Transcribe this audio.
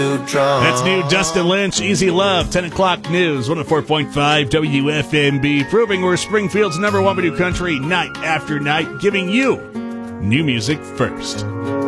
That's new Dustin Lynch, Easy Love, 10 o'clock news, 104.5 WFMB, proving we're Springfield's #1 new country night after night, giving you new music first.